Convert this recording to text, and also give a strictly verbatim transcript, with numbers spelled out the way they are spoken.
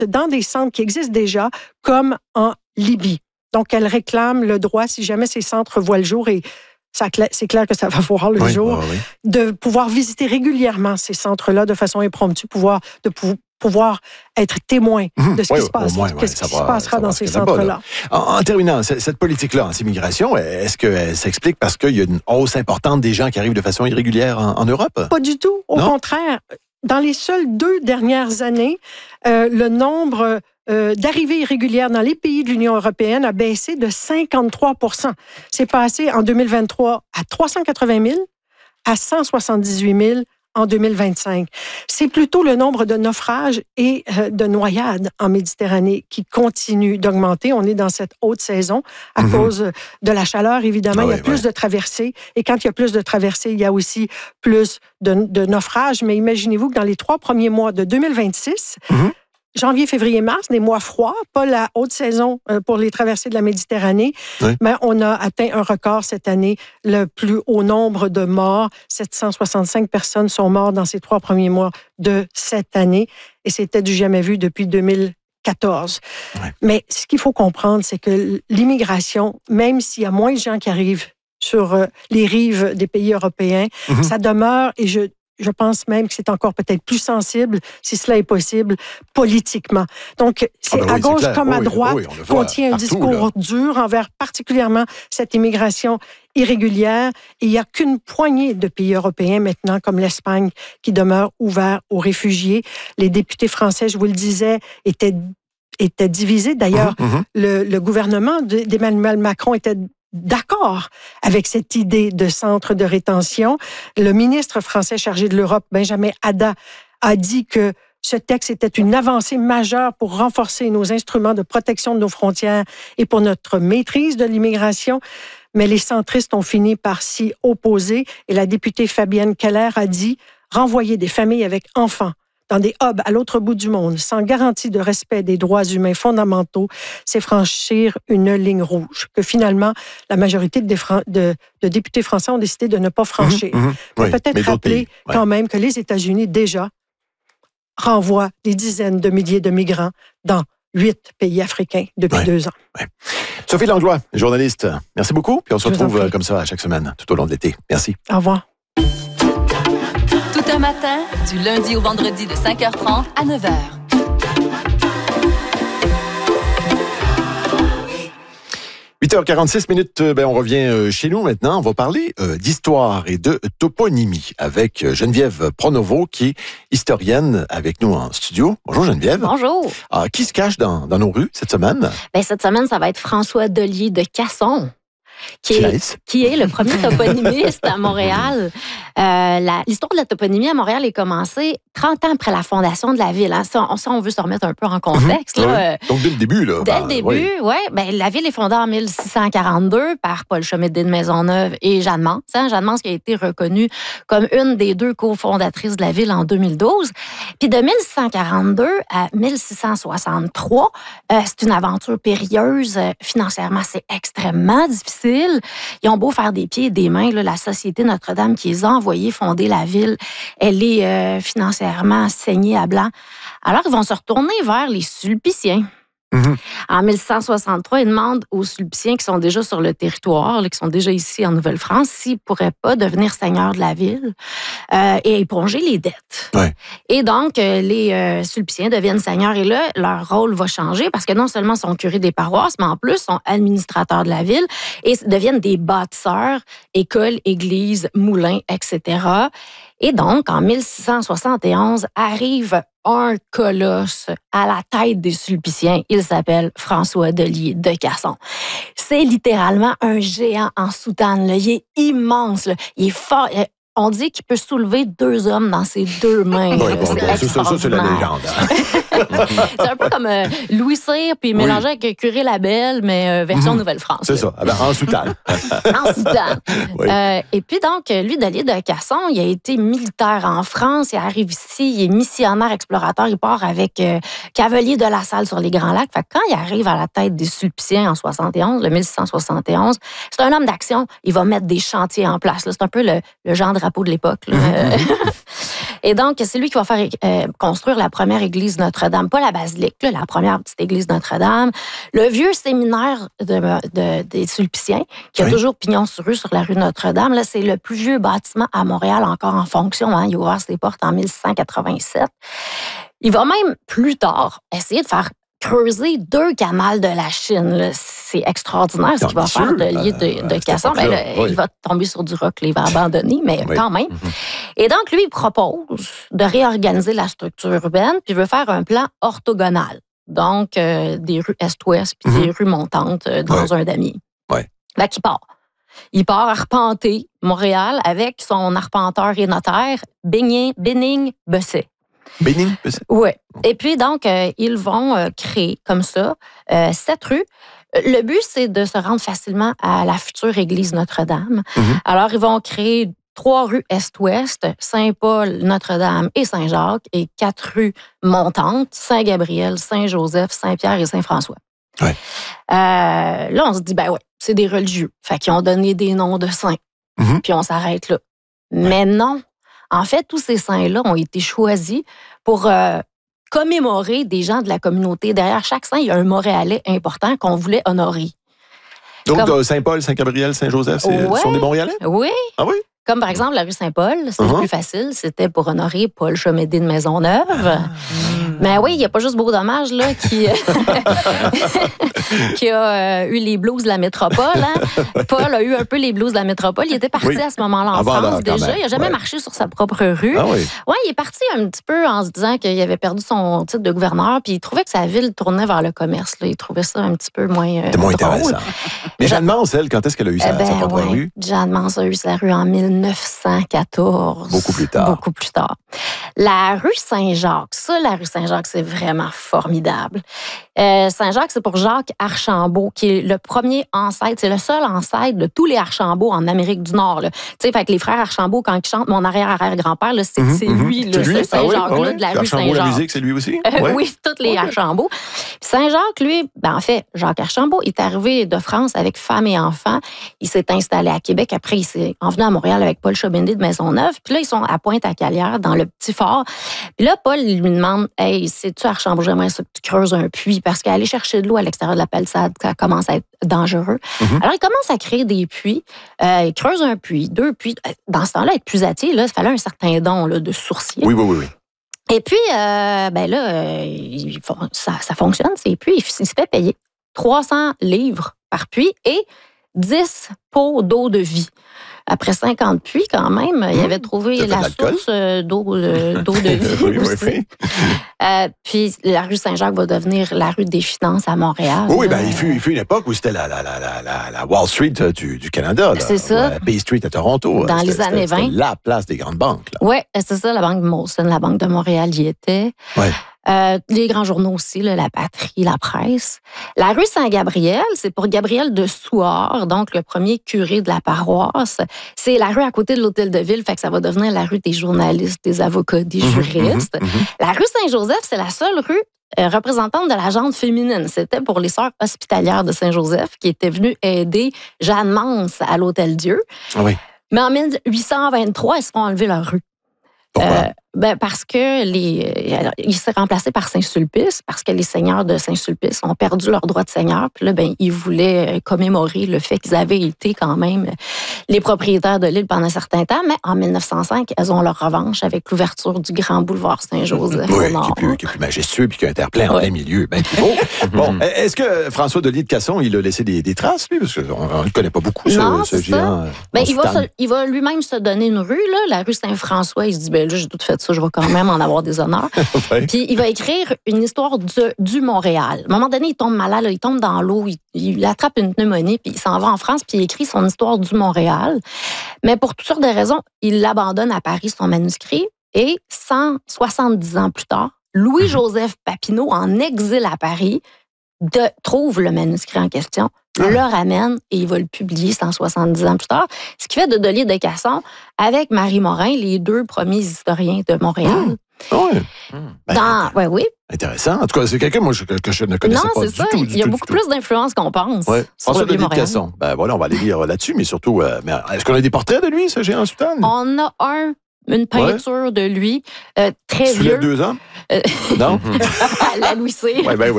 dans des centres qui existent déjà, comme en Libye. Donc, elle réclame le droit, si jamais ces centres voient le jour, et ça, c'est clair que ça va voir le oui, jour, oui, oui. de pouvoir visiter régulièrement ces centres-là de façon impromptue, pouvoir, de pou- pouvoir être témoin mmh, de ce oui, qui se passe, moins, de ouais, ce qui se savoir, passera dans ces centres-là. En, en terminant, cette politique-là anti-immigration, est-ce qu'elle s'explique parce qu'il y a une hausse importante des gens qui arrivent de façon irrégulière en, en Europe? Pas du tout. Au non? contraire, dans les seules deux dernières années, euh, le nombre euh, d'arrivées irrégulières dans les pays de l'Union européenne a baissé de cinquante-trois pour cent. C'est passé en deux mille vingt-trois à trois cent quatre-vingt mille, à cent soixante-dix-huit mille en deux mille vingt-cinq. C'est plutôt le nombre de naufrages et euh, de noyades en Méditerranée qui continue d'augmenter. On est dans cette haute saison à mm-hmm. cause de la chaleur, évidemment. Ah, il y a oui, plus oui. de traversées. Et quand il y a plus de traversées, il y a aussi plus de, de naufrages. Mais imaginez-vous que dans les trois premiers mois de deux mille vingt-six, mm-hmm. janvier, février, mars, des mois froids, pas la haute saison pour les traversées de la Méditerranée, oui. mais on a atteint un record cette année, le plus haut nombre de morts. sept cent soixante-cinq personnes sont mortes dans ces trois premiers mois de cette année, et c'était du jamais vu depuis deux mille quatorze. Oui. Mais ce qu'il faut comprendre, c'est que l'immigration, même s'il y a moins de gens qui arrivent sur les rives des pays européens, mm-hmm. ça demeure, et je Je pense même que c'est encore peut-être plus sensible, si cela est possible, politiquement. Donc, c'est ah ben oui, à gauche c'est comme à droite oui, oui, qu'on tient un partout, discours là. dur envers particulièrement cette immigration irrégulière. Et il n'y a qu'une poignée de pays européens maintenant, comme l'Espagne, qui demeurent ouverts aux réfugiés. Les députés français, je vous le disais, étaient, étaient divisés. D'ailleurs, mmh, mmh. Le, le gouvernement d'Emmanuel Macron était d'accord avec cette idée de centre de rétention. Le ministre français chargé de l'Europe, Benjamin Haddad, a dit que ce texte était une avancée majeure pour renforcer nos instruments de protection de nos frontières et pour notre maîtrise de l'immigration. Mais les centristes ont fini par s'y opposer et la députée Fabienne Keller a dit « Renvoyer des familles avec enfants dans des hubs à l'autre bout du monde, sans garantie de respect des droits humains fondamentaux, c'est franchir une ligne rouge, que finalement, la majorité de, de, de députés français ont décidé de ne pas franchir. Mmh, mmh, oui, peut-être mais rappeler pays, ouais. quand même que les États-Unis, déjà, renvoient des dizaines de milliers de migrants dans huit pays africains depuis ouais, deux ans. Ouais. Sophie Langlois, journaliste, merci beaucoup. Puis on se Je retrouve comme ça à chaque semaine, tout au long de l'été. Merci. Au revoir. Tout un matin, du lundi au vendredi de cinq heures trente à neuf heures. huit heures quarante-six minutes, ben on revient chez nous maintenant. On va parler euh, d'histoire et de toponymie avec Geneviève Pronovo, qui est historienne avec nous en studio. Bonjour Geneviève. Bonjour. Ah, qui se cache dans, dans nos rues cette semaine? Ben, cette semaine, ça va être François Delier de Casson. Qui est, qui est le premier toponymiste à Montréal. Euh, la, l'histoire de la toponymie à Montréal est commencée trente ans après la fondation de la ville. Hein. Ça, on, ça, on veut se remettre un peu en contexte. Mmh. Là. Oui. Donc, dès le début. Là, dès ben, le début, oui. oui. Ben, la ville est fondée en mille six cent quarante-deux par Paul Chomedey de Maisonneuve et Jeanne Mance. Hein. Jeanne Mance qui a été reconnue comme une des deux cofondatrices de la ville en deux mille douze. Puis de mille six cent quarante-deux à mille six cent soixante-trois, euh, c'est une aventure périlleuse. Financièrement, c'est extrêmement difficile. Ils ont beau faire des pieds et des mains, là, la Société Notre-Dame qui les a envoyés fonder la ville, elle est euh, financièrement saignée à blanc. Alors, ils vont se retourner vers les Sulpiciens. Mm-hmm. En mille six cent soixante-trois, ils demandent aux Sulpiciens qui sont déjà sur le territoire, là, qui sont déjà ici en Nouvelle-France, s'ils ne pourraient pas devenir seigneurs de la ville euh, et éponger les dettes. Ouais. Et donc, euh, les euh, Sulpiciens deviennent seigneurs et là, leur rôle va changer parce que non seulement sont curés des paroisses, mais en plus sont administrateurs de la ville et deviennent des bâtisseurs, écoles, églises, moulins, et cetera. Et donc, en mille six cent soixante et onze, arrive un colosse à la tête des Sulpiciens. Il s'appelle François Delier de Casson. C'est littéralement un géant en soutane. Là. Il est immense. Là. Il est fort. On dit qu'il peut soulever deux hommes dans ses deux mains. Oui, bon, c'est ça, ça, c'est la légende. Hein? C'est un peu comme euh, Louis Cyr, puis mélangé oui. avec Curé Labelle, mais euh, version mmh. Nouvelle-France. C'est là. Ça, alors, en soutane. En soutane. Oui. Euh, et puis donc, lui, Delier de Casson, il a été militaire en France, il arrive ici, il est missionnaire explorateur, il part avec euh, Cavelier de la Salle sur les Grands Lacs. Fait que quand il arrive à la tête des Sulpiciens en soixante et onze, le mille six cent soixante et onze, c'est un homme d'action, il va mettre des chantiers en place. Là. C'est un peu le, le genre drapeau de l'époque. Là. Et donc, c'est lui qui va faire euh, construire la première église Notre-Dame Notre-Dame, pas la basilique, là, la première petite église Notre-Dame, le vieux séminaire de, de, des Sulpiciens, qui a oui. toujours pignon sur rue sur la rue Notre-Dame. Là, c'est le plus vieux bâtiment à Montréal encore en fonction. Hein. Il a ouvert ses portes en mille six cent quatre-vingt-sept. Il va même plus tard essayer de faire creuser deux canals de la Chine. Là. C'est extraordinaire ce qu'il va faire de lier de, de Casson. Ben, là, oui. Il va tomber sur du roc, il va abandonner, mais oui. quand même. Mm-hmm. Et donc, lui, il propose de réorganiser la structure urbaine, puis il veut faire un plan orthogonal. Donc, euh, des rues est-ouest, puis mm-hmm. des rues montantes euh, dans oui. un damier. Oui. Là, qu'il part. Il part arpenter Montréal avec son arpenteur et notaire, Bénigne, Bénigne Besset. Bénigne? Oui. Et puis, donc, euh, ils vont euh, créer comme ça euh, sept rues. Le but, c'est de se rendre facilement à la future église Notre-Dame. Mm-hmm. Alors, ils vont créer trois rues est-ouest, Saint-Paul, Notre-Dame et Saint-Jacques, et quatre rues montantes, Saint-Gabriel, Saint-Joseph, Saint-Pierre et Saint-François. Ouais. Euh, là, on se dit, ben ouais, c'est des religieux. Fait qu'ils ont donné des noms de saints. Mm-hmm. Puis on s'arrête là. Ouais. Mais non. En fait, tous ces saints-là ont été choisis pour euh, commémorer des gens de la communauté. Derrière chaque saint, il y a un Montréalais important qu'on voulait honorer. Donc, Comme... Saint-Paul, Saint-Gabriel, Saint-Joseph, c'est, ouais. sont des Montréalais? Oui. Ah oui? Comme par exemple la rue Saint-Paul, c'est uh-huh. le plus facile, c'était pour honorer Paul Chomédé de Maisonneuve. Ah. Mais oui, il n'y a pas juste Beau Dommage là, qui, qui a euh, eu les blues de la métropole. Hein. Paul a eu un peu les blues de la métropole. Il était parti oui. à ce moment-là en Avant France là, déjà. Même. Il n'a jamais ouais. marché sur sa propre rue. Ah oui. Ouais, il est parti un petit peu en se disant qu'il avait perdu son titre de gouverneur, puis il trouvait que sa ville tournait vers le commerce. Là. Il trouvait ça un petit peu moins euh, C'était moins drôle. Intéressant. Mais Jeanne Mance, elle, quand est-ce qu'elle a eu sa, eh ben, sa propre ouais. rue? Jeanne Mance a eu sa rue en mille neuf cent quatorze. Beaucoup plus tard. Beaucoup plus tard. La rue Saint-Jacques, ça, la rue Saint-Jacques, c'est vraiment formidable. Euh, Saint-Jacques, c'est pour Jacques Archambault, qui est le premier ancêtre, c'est le seul ancêtre de tous les Archambault en Amérique du Nord. Tu sais, fait que les frères Archambault, quand ils chantent mon arrière-arrière-grand-père, là, c'est, mm-hmm, c'est lui, là, c'est Saint-Jacques, ah oui, oui. de la rue Saint-Jacques. La musique, c'est lui aussi? Euh, ouais. Oui, tous les ouais. Archambault. Saint-Jacques, lui, ben, en fait, Jacques Archambault est arrivé de France avec femme et enfants. Il s'est installé à Québec. Après, il s'est envenu à Montréal avec Paul Chomédé de Maisonneuve. Puis là, ils sont à Pointe-à-Calière, dans le petit fort. Puis là, Paul lui demande, « Hey, sais-tu, Archambault, j'aimerais ça que tu creuses un puits, parce qu'aller chercher de l'eau à l'extérieur de la palissade, ça commence à être dangereux. Mm-hmm. » Alors, il commence à créer des puits. Euh, il creuse un puits, deux puits. Dans ce temps-là, être puisatier, là, il fallait un certain don là, de sourcier. Oui, oui, oui, oui. Et puis, euh, ben là, euh, il, ça, ça fonctionne, ces puits. Il, il se fait payer trois cents livres par puits et dix pots d'eau de vie. Après cinquante puits, quand même, mmh, il avait trouvé la source d'eau, euh, d'eau de vie oui, aussi. Oui, oui. Euh, puis la rue Saint-Jacques va devenir la rue des finances à Montréal. Oui, ben, il, fut, il fut une époque où c'était la, la, la, la, la Wall Street du, du Canada. Là, c'est ça. La Bay Street à Toronto. Dans c'était, les années c'était, vingt. C'était la place des grandes banques. Oui, c'est ça, la Banque de Molson, la Banque de Montréal y était. Oui. Euh, les grands journaux aussi, là, la Patrie, la Presse. La rue Saint-Gabriel, c'est pour Gabriel de Souard, donc le premier curé de la paroisse. C'est la rue à côté de l'Hôtel de Ville, fait que ça va devenir la rue des journalistes, des avocats, des juristes. Mmh, mmh, mmh. La rue Saint-Joseph, c'est la seule rue euh, représentante de la gente féminine. C'était pour les sœurs hospitalières de Saint-Joseph qui étaient venues aider Jeanne Mance à l'Hôtel-Dieu. Ah oui. Mais en mille huit cent vingt-trois, elles se font enlever leur rue. Pourquoi? Euh, ben parce que les, alors, il s'est remplacé par Saint-Sulpice, parce que les seigneurs de Saint-Sulpice ont perdu leur droit de seigneur. Puis là, ben, ils voulaient commémorer le fait qu'ils avaient été quand même les propriétaires de l'île pendant un certain temps. Mais en mille neuf cent cinq, elles ont leur revanche avec l'ouverture du grand boulevard Saint-Joseph. Oui, au nord. Qui, est plus, qui est plus majestueux puis qui a un terre-plein en plein milieu. Ben, oh, bon, est-ce que François Delisle de Casson, il a laissé des, des traces, lui? Parce qu'on ne le connaît pas beaucoup, non, ce, ce géant. Ben, il, va se, il va lui-même se donner une rue, là, la rue Saint-François. Il se dit, ben là, j'ai tout fait ça, je vais quand même en avoir des honneurs. Ouais. Puis il va écrire une histoire du, du Montréal. À un moment donné, il tombe malade, là, il tombe dans l'eau, il, il attrape une pneumonie, puis il s'en va en France, puis il écrit son histoire du Montréal. Mais pour toutes sortes de raisons, il l'abandonne à Paris, son manuscrit, et cent soixante-dix ans plus tard, Louis-Joseph Papineau, en exil à Paris, de, trouve le manuscrit en question, ah. le ramène et il va le publier cent soixante-dix ans plus tard. Ce qui fait de Delisle de Casson avec Marie Morin, les deux premiers historiens de Montréal. Mmh. Oui. Ben, Dans, ouais, oui. Intéressant. En tout cas, c'est quelqu'un moi, que, que je ne connaissais non, pas c'est du ça. tout. Il y a beaucoup plus d'influence qu'on pense. Ouais. François Delisle de Casson. Ben voilà, on va aller lire là-dessus, mais surtout, euh, mais est-ce qu'on a des portraits de lui, ce géant sultan? On a un une peinture ouais. de lui, euh, très tu vieux. deux ans? Euh, non? la Louis C. Oui, ben oui.